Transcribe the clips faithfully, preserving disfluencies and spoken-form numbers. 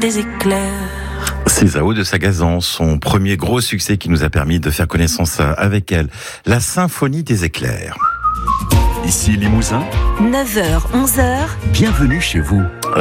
des éclairs. Césao de Sagazan, son premier gros succès qui nous a permis de faire connaissance avec elle, la symphonie des éclairs. Ici Limousin, neuf heures, onze heures. Bienvenue chez vous.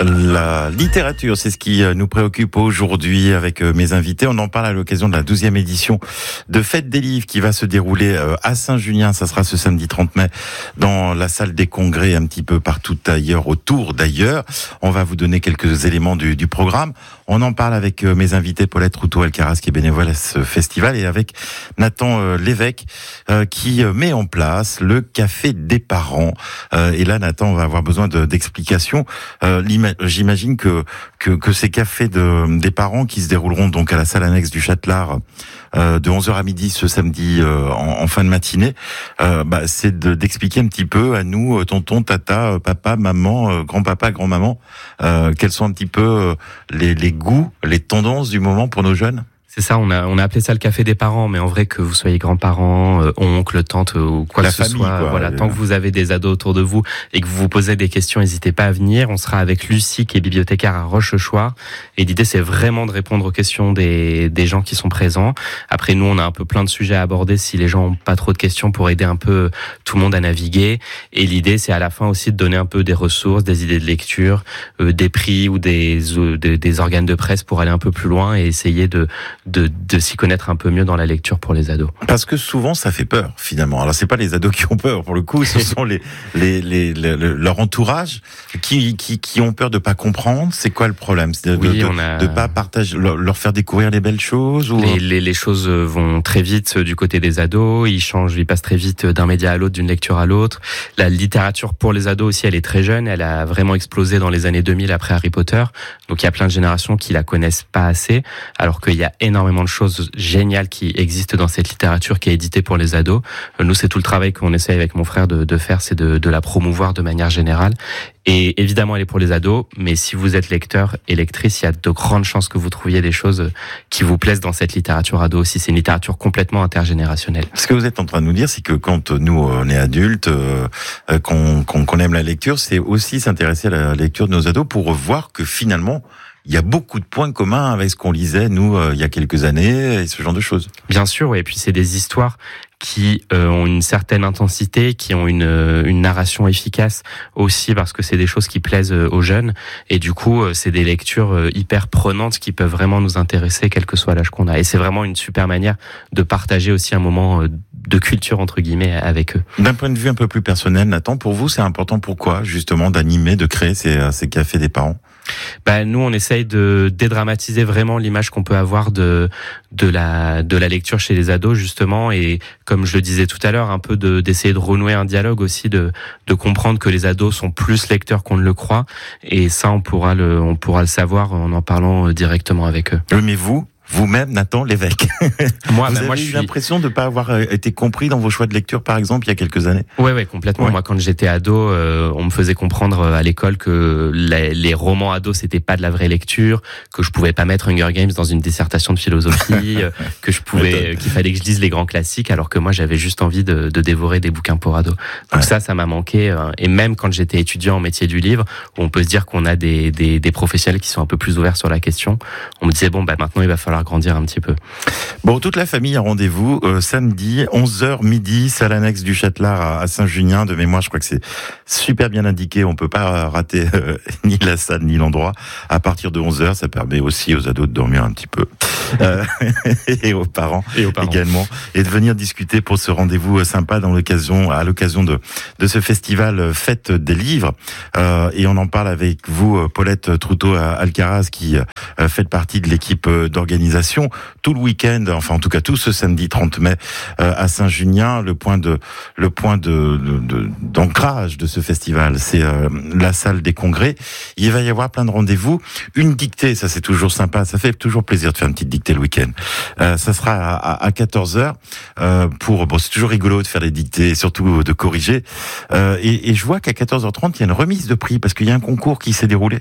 La littérature, c'est ce qui nous préoccupe aujourd'hui avec mes invités. On en parle à l'occasion de la douzième édition de Fête des Livres qui va se dérouler à Saint-Junien. Ça sera ce samedi trente mai dans la salle des congrès, un petit peu partout ailleurs, autour d'ailleurs. On va vous donner quelques éléments du, du programme. On en parle avec mes invités, Paulette Routot-Alcaraz qui est bénévole à ce festival, et avec Nathan Lévesque qui met en place le Café des Parents. Et là, Nathan, on va avoir besoin de, d'explications. J'imagine que, que, que ces cafés de, des parents qui se dérouleront donc à la salle annexe du Châtelard euh, de onze heures à midi ce samedi euh, en, en fin de matinée, euh, bah, c'est de, d'expliquer un petit peu à nous, tonton, tata, papa, maman, euh, grand-papa, grand-maman, euh, quels sont un petit peu euh, les, les goûts, les tendances du moment pour nos jeunes. C'est ça, on a on a appelé ça le café des parents, mais en vrai que vous soyez grands-parents, euh, oncles, tantes ou quoi La que ce famille, soit, quoi, voilà, euh... tant que vous avez des ados autour de vous et que vous vous posez des questions, n'hésitez pas à venir. On sera avec Lucie qui est bibliothécaire à Rochechouart, et l'idée c'est vraiment de répondre aux questions des des gens qui sont présents. Après nous, on a un peu plein de sujets à aborder si les gens ont pas trop de questions pour aider un peu tout le monde à naviguer. Et l'idée c'est à la fin aussi de donner un peu des ressources, des idées de lecture, euh, des prix ou des, euh, des des organes de presse pour aller un peu plus loin et essayer de de, de s'y connaître un peu mieux dans la lecture pour les ados. Parce que souvent ça fait peur finalement. Alors c'est pas les ados qui ont peur pour le coup, ce sont les, les, les, les, les leur entourage qui, qui qui ont peur de pas comprendre. C'est quoi le problème? C'est de, oui, de, on a... de pas partager, leur, leur faire découvrir les belles choses ou... les, les, les choses vont très vite du côté des ados, ils changent, ils passent très vite d'un média à l'autre, d'une lecture à l'autre. La littérature pour les ados aussi, elle est très jeune, elle a vraiment explosé dans les années deux mille après Harry Potter. Donc il y a plein de générations qui la connaissent pas assez, alors qu'il y a énormément de choses géniales qui existent dans cette littérature qui est éditée pour les ados. Nous, c'est tout le travail qu'on essaie avec mon frère de, de faire, c'est de, de la promouvoir de manière générale. Et évidemment, elle est pour les ados, mais si vous êtes lecteur et lectrice, il y a de grandes chances que vous trouviez des choses qui vous plaisent dans cette littérature ado aussi. C'est une littérature complètement intergénérationnelle. Ce que vous êtes en train de nous dire, c'est que quand nous, on est adultes, euh, qu'on, qu'on, qu'on aime la lecture, c'est aussi s'intéresser à la lecture de nos ados pour voir que finalement, il y a beaucoup de points communs avec ce qu'on lisait, nous, euh, il y a quelques années, et ce genre de choses. Bien sûr, oui. Et puis c'est des histoires qui euh, ont une certaine intensité, qui ont une, une narration efficace aussi, parce que c'est des choses qui plaisent aux jeunes. Et du coup, c'est des lectures hyper prenantes qui peuvent vraiment nous intéresser, quel que soit l'âge qu'on a. Et c'est vraiment une super manière de partager aussi un moment de culture, entre guillemets, avec eux. D'un point de vue un peu plus personnel, Nathan, pour vous, c'est important pourquoi, justement, d'animer, de créer ces, ces cafés des parents? Bah, nous, on essaye de dédramatiser vraiment l'image qu'on peut avoir de, de la, de la lecture chez les ados, justement. Et comme je le disais tout à l'heure, un peu de, d'essayer de renouer un dialogue aussi, de, de comprendre que les ados sont plus lecteurs qu'on ne le croit. Et ça, on pourra le, on pourra le savoir en en parlant directement avec eux. Oui, mais vous, vous-même, Nathan Lévesque, moi, vous bah, avez moi, eu je suis... l'impression de ne pas avoir été compris dans vos choix de lecture, par exemple, il y a quelques années? Ouais, ouais, complètement. Ouais. Moi, quand j'étais ado, euh, on me faisait comprendre à l'école que les, les romans ados, c'était pas de la vraie lecture, que je pouvais pas mettre Hunger Games dans une dissertation de philosophie, que je pouvais, qu'il fallait que je lise les grands classiques, alors que moi, j'avais juste envie de, de dévorer des bouquins pour ados. Donc ouais. ça, ça m'a manqué. Euh, et même quand j'étais étudiant en métier du livre, on peut se dire qu'on a des, des, des professionnels qui sont un peu plus ouverts sur la question. On me disait bon, bah maintenant, il va falloir grandir un petit peu. Bon, toute la famille a rendez-vous euh, samedi, onze heures midi, salle annexe du Châtelard à, à Saint-Junien. De mémoire, je crois que c'est super bien indiqué. On peut pas rater euh, ni la salle ni l'endroit. À partir de onze heures, ça permet aussi aux ados de dormir un petit peu. Euh, et aux parents, et aux parents également. Et de venir discuter pour ce rendez-vous sympa dans l'occasion, à l'occasion de, de ce festival Fête des Livres. Euh, et on en parle avec vous, Paulette Routot-Alcaraz, qui euh, fait partie de l'équipe d'organisation. Tout le week-end, enfin en tout cas tout ce samedi trente mai euh, à Saint-Junien, le point de le point de, de, de d'ancrage de ce festival, c'est euh, la salle des congrès. Il va y avoir plein de rendez-vous, une dictée, ça c'est toujours sympa, ça fait toujours plaisir de faire une petite dictée le week-end. Euh, ça sera à, à quatorze heures euh, pour bon, c'est toujours rigolo de faire des dictées et surtout de corriger. Euh, et, et je vois qu'à quatorze heures trente, il y a une remise de prix parce qu'il y a un concours qui s'est déroulé.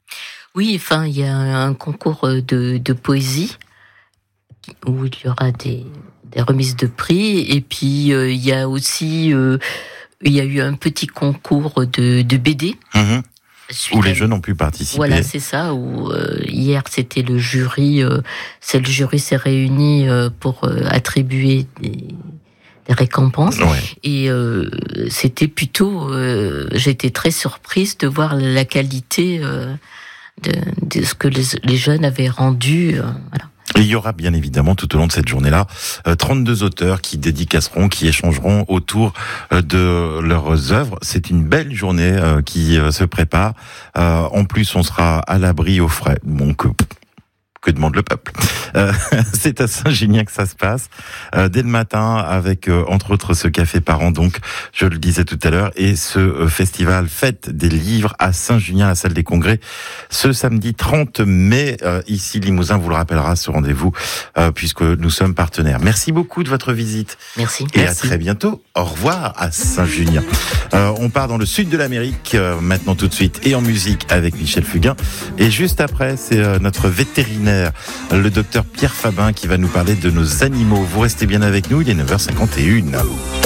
Oui, enfin, il y a un concours de, de poésie où il y aura des, des remises de prix. Et puis, euh, il y a aussi... Euh, il y a eu un petit concours de, de B D. Mmh. Suite Où les à- jeunes ont pu participer. Voilà, c'est ça. Où euh, hier c'était le jury, euh, c'est le jury s'est réuni euh, pour euh, attribuer des, des récompenses. Ouais. Et euh, c'était plutôt, euh, j'ai été très surprise de voir la qualité euh, de, de ce que les, les jeunes avaient rendu. Euh, voilà. Et il y aura bien évidemment tout au long de cette journée-là euh, trente-deux auteurs qui dédicaceront, qui échangeront autour euh, de leurs œuvres. C'est une belle journée euh, qui euh, se prépare. Euh, en plus, on sera à l'abri au frais. Donc, euh, que demande le peuple? euh, C'est à Saint-Junien que ça se passe, euh, dès le matin, avec euh, entre autres ce café parent, donc je le disais tout à l'heure, et ce euh, festival Fête des livres à Saint-Junien, à la salle des congrès, ce samedi trente mai. Euh, ici, Limousin vous le rappellera, ce rendez-vous, euh, puisque nous sommes partenaires. Merci beaucoup de votre visite. Merci. Et Merci. à très bientôt. Au revoir à Saint-Junien. Euh, on part dans le sud de l'Amérique, euh, maintenant tout de suite, et en musique avec Michel Fugain. Et juste après, c'est euh, notre vétérinaire, le docteur Pierre Fabin, qui va nous parler de nos animaux. Vous restez bien avec nous, il est neuf heures cinquante et une.